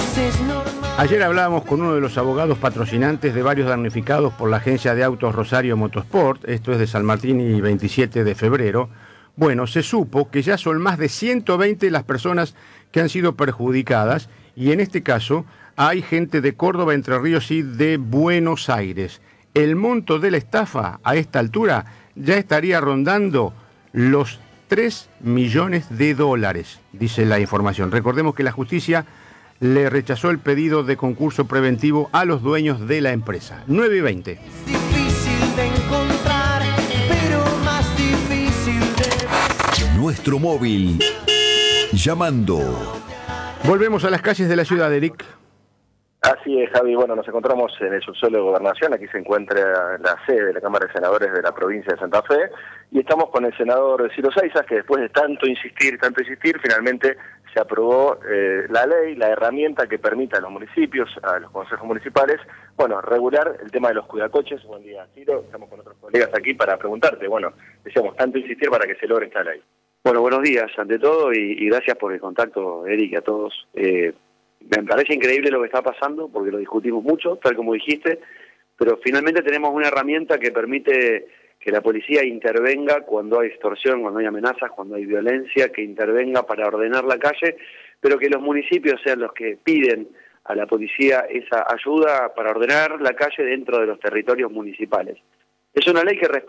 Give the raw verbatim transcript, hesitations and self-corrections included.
Ayer hablábamos con uno de los abogados patrocinantes de varios damnificados por la agencia de autos Rosario Motorsport, esto es de San Martín y veintisiete de febrero. Bueno, se supo que ya son más de ciento veinte las personas que han sido perjudicadas y en este caso hay gente de Córdoba, Entre Ríos y de Buenos Aires. El monto de la estafa a esta altura ya estaría rondando los tres millones de dólares, dice la información. Recordemos que la justicia le rechazó el pedido de concurso preventivo a los dueños de la empresa. nueve y veinte. Es difícil de encontrar, pero más difícil de... Nuestro móvil. Llamando. Volvemos a las calles de la ciudad, Eric. Así es, Javi. Bueno, nos encontramos en el subsuelo de Gobernación. Aquí se encuentra la sede de la Cámara de Senadores de la provincia de Santa Fe. Y estamos con el senador Ciro Seisas, que después de tanto insistir, tanto insistir, finalmente se aprobó eh, la ley, la herramienta que permite a los municipios, a los consejos municipales, bueno, regular el tema de los cuidacoches. Buen día, Ciro. Estamos con otros colegas aquí para preguntarte, bueno, decíamos, tanto insistir para que se logre esta ley. Bueno, buenos días ante todo y, y gracias por el contacto, Eric, y a todos. Eh, me parece increíble lo que está pasando porque lo discutimos mucho, tal como dijiste, pero finalmente tenemos una herramienta que permite que la policía intervenga cuando hay extorsión, cuando hay amenazas, cuando hay violencia, que intervenga para ordenar la calle, pero que los municipios sean los que piden a la policía esa ayuda para ordenar la calle dentro de los territorios municipales. Es una ley que